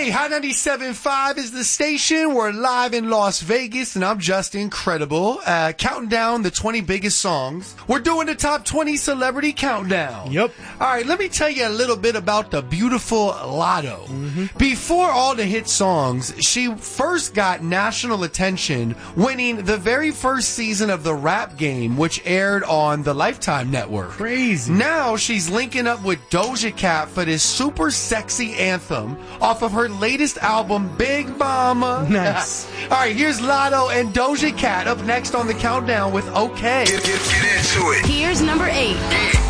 Hey, Hot 97.5 is the station. We're live in Las Vegas, and I'm just incredible. Counting down the 20 biggest songs. We're doing the top 20 celebrity countdown. Yep. All right, let me tell you a little bit about the beautiful Latto. Before all the hit songs, she first got national attention winning the very first season of The Rap Game, which aired on the Lifetime Network. Crazy. Now she's linking up with Doja Cat for this super sexy anthem off of her latest album, Big Mama. Nice. All right, here's Latto and Doja Cat up next on the countdown with OK. Get into it. Here's number 8.